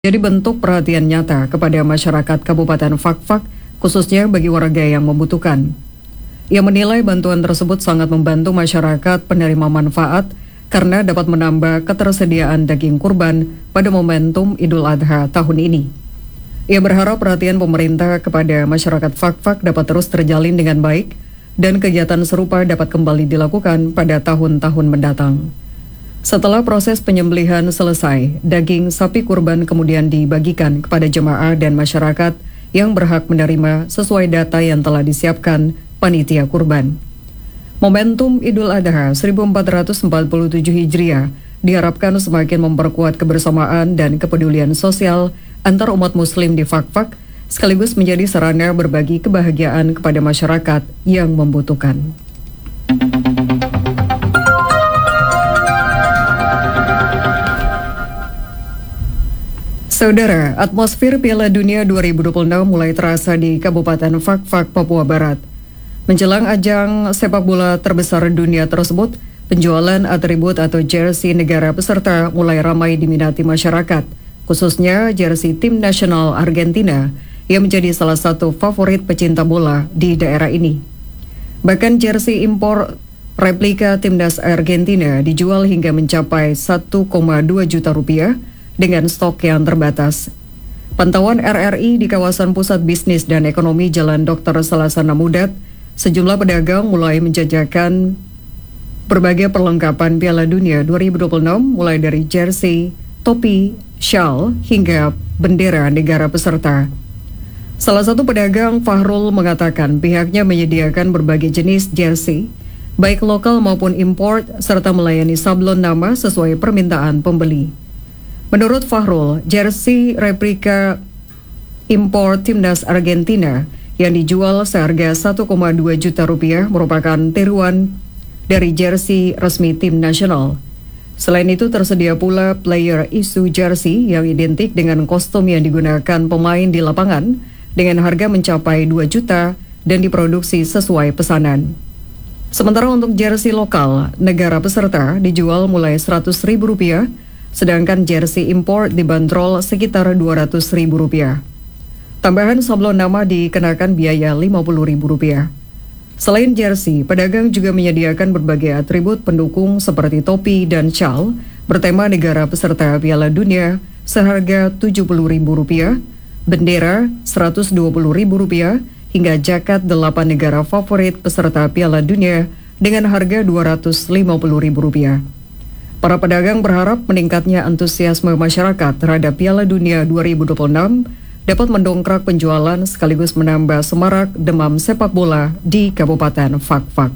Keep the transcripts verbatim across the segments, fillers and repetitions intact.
Jadi bentuk perhatian nyata kepada masyarakat Kabupaten Fakfak, khususnya bagi warga yang membutuhkan. Ia menilai bantuan tersebut sangat membantu masyarakat penerima manfaat karena dapat menambah ketersediaan daging kurban pada momentum Idul Adha tahun ini. Ia berharap perhatian pemerintah kepada masyarakat Fakfak dapat terus terjalin dengan baik dan kegiatan serupa dapat kembali dilakukan pada tahun-tahun mendatang. Setelah proses penyembelihan selesai, daging sapi kurban kemudian dibagikan kepada jemaah dan masyarakat yang berhak menerima sesuai data yang telah disiapkan panitia kurban. Momentum Idul Adha seribu empat ratus empat puluh tujuh Hijriah diharapkan semakin memperkuat kebersamaan dan kepedulian sosial antar umat muslim di Fakfak, sekaligus menjadi sarana berbagi kebahagiaan kepada masyarakat yang membutuhkan. Saudara, atmosfer Piala Dunia dua ribu dua puluh enam mulai terasa di Kabupaten Fakfak, Papua Barat. Menjelang ajang sepak bola terbesar dunia tersebut, penjualan atribut atau jersey negara peserta mulai ramai diminati masyarakat, khususnya jersey tim nasional Argentina yang menjadi salah satu favorit pecinta bola di daerah ini. Bahkan jersey impor replika timnas Argentina dijual hingga mencapai satu koma dua juta rupiah dengan stok yang terbatas. Pantauan R R I di kawasan Pusat Bisnis dan Ekonomi Jalan Dokter Salasana Mudat, sejumlah pedagang mulai menjajakan berbagai perlengkapan Piala Dunia dua ribu dua puluh enam mulai dari jersey, topi, shawl, hingga bendera negara peserta. Salah satu pedagang, Fahrul, mengatakan pihaknya menyediakan berbagai jenis jersey, baik lokal maupun import, serta melayani sablon nama sesuai permintaan pembeli. Menurut Fahrul, jersey replika impor timnas Argentina yang dijual seharga satu koma dua juta rupiah merupakan tiruan dari jersey resmi tim nasional. Selain itu tersedia pula player issue jersey yang identik dengan kostum yang digunakan pemain di lapangan dengan harga mencapai dua juta dan diproduksi sesuai pesanan. Sementara untuk jersey lokal, negara peserta dijual mulai seratus ribu rupiah, sedangkan jersey impor dibanderol sekitar dua ratus ribu rupiah. Tambahan sablon nama dikenakan biaya lima puluh ribu rupiah. Selain jersey, pedagang juga menyediakan berbagai atribut pendukung seperti topi dan shawl bertema negara peserta Piala Dunia seharga tujuh puluh ribu rupiah, bendera seratus dua puluh ribu rupiah, hingga jaket delapan negara favorit peserta Piala Dunia dengan harga dua ratus lima puluh ribu rupiah. Para pedagang berharap meningkatnya antusiasme masyarakat terhadap Piala Dunia dua ribu dua puluh enam dapat mendongkrak penjualan sekaligus menambah semarak demam sepak bola di Kabupaten Fakfak.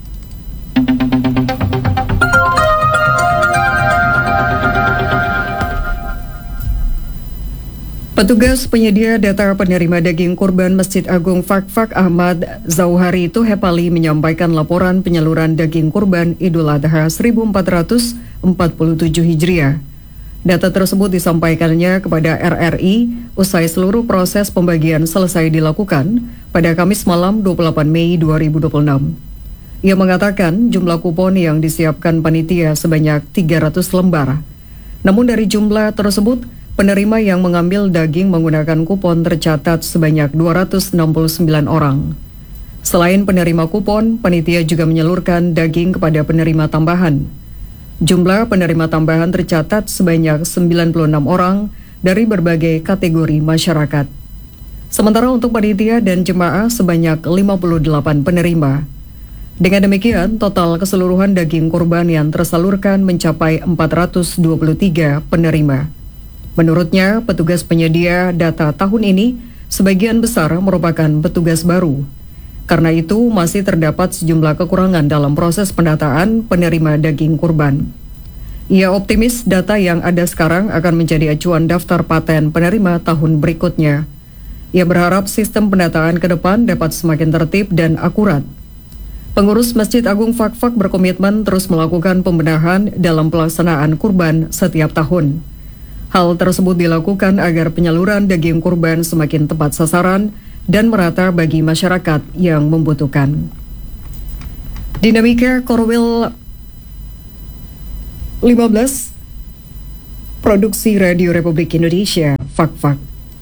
Petugas penyedia data penerima daging kurban Masjid Agung Fakfak Ahmad Zauhari Tuhepali menyampaikan laporan penyaluran daging kurban Idul Adha seribu empat ratus empat puluh tujuh Hijriah. Data tersebut disampaikannya kepada R R I usai seluruh proses pembagian selesai dilakukan pada Kamis malam dua puluh delapan Mei dua ribu dua puluh enam. Ia mengatakan jumlah kupon yang disiapkan panitia sebanyak tiga ratus lembar. Namun dari jumlah tersebut, penerima yang mengambil daging menggunakan kupon tercatat sebanyak dua ratus enam puluh sembilan orang. Selain penerima kupon, panitia juga menyalurkan daging kepada penerima tambahan. Jumlah penerima tambahan tercatat sebanyak sembilan puluh enam orang dari berbagai kategori masyarakat. Sementara untuk panitia dan jemaah sebanyak lima puluh delapan penerima. Dengan demikian, total keseluruhan daging kurban yang tersalurkan mencapai empat ratus dua puluh tiga penerima. Menurutnya, petugas penyedia data tahun ini sebagian besar merupakan petugas baru. Karena itu, masih terdapat sejumlah kekurangan dalam proses pendataan penerima daging kurban. Ia optimis data yang ada sekarang akan menjadi acuan daftar paten penerima tahun berikutnya. Ia berharap sistem pendataan ke depan dapat semakin tertib dan akurat. Pengurus Masjid Agung Fakfak berkomitmen terus melakukan pembenahan dalam pelaksanaan kurban setiap tahun. Hal tersebut dilakukan agar penyaluran daging kurban semakin tepat sasaran dan merata bagi masyarakat yang membutuhkan. Dinamika Korwil lima belas Produksi Radio Republik Indonesia, Fak-Fak.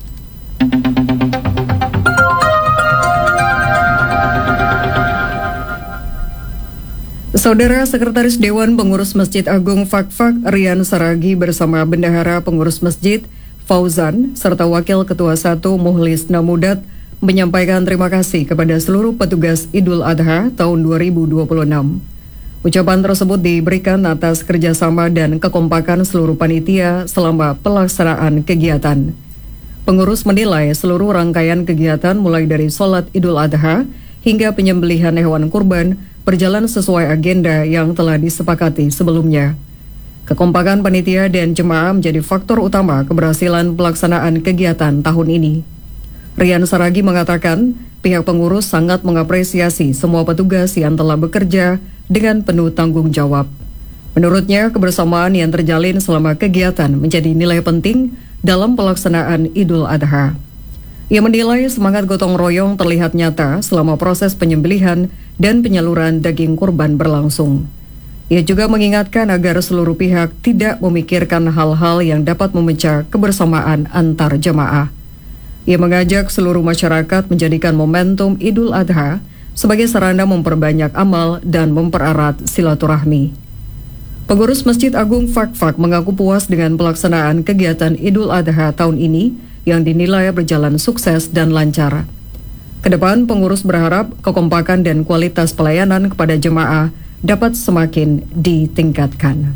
Saudara Sekretaris Dewan Pengurus Masjid Agung Fak-Fak Rian Saragi bersama Bendahara Pengurus Masjid Fauzan serta Wakil Ketua satu Muhlis Namudat menyampaikan terima kasih kepada seluruh petugas Idul Adha tahun dua ribu dua puluh enam. Ucapan tersebut diberikan atas kerjasama dan kekompakan seluruh panitia selama pelaksanaan kegiatan. Pengurus menilai seluruh rangkaian kegiatan mulai dari sholat Idul Adha hingga penyembelihan hewan kurban berjalan sesuai agenda yang telah disepakati sebelumnya. Kekompakan panitia dan jemaah menjadi faktor utama keberhasilan pelaksanaan kegiatan tahun ini. Rian Saragi mengatakan pihak pengurus sangat mengapresiasi semua petugas yang telah bekerja dengan penuh tanggung jawab. Menurutnya, kebersamaan yang terjalin selama kegiatan menjadi nilai penting dalam pelaksanaan Idul Adha. Ia menilai semangat gotong royong terlihat nyata selama proses penyembelihan dan penyaluran daging kurban berlangsung. Ia juga mengingatkan agar seluruh pihak tidak memikirkan hal-hal yang dapat memecah kebersamaan antar jemaah. Ia mengajak seluruh masyarakat menjadikan momentum Idul Adha sebagai sarana memperbanyak amal dan mempererat silaturahmi. Pengurus Masjid Agung Fak-Fak mengaku puas dengan pelaksanaan kegiatan Idul Adha tahun ini yang dinilai berjalan sukses dan lancar. Kedepan, pengurus berharap kekompakan dan kualitas pelayanan kepada jemaah dapat semakin ditingkatkan.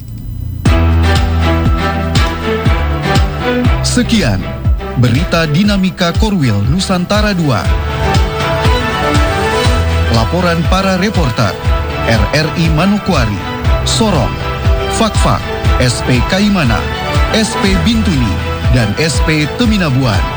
Sekian berita dinamika Korwil Nusantara dua. Laporan para reporter R R I Manokwari, Sorong, Fak-Fak, S P Kaimana, S P Bintuni, dan S P Teminabuan.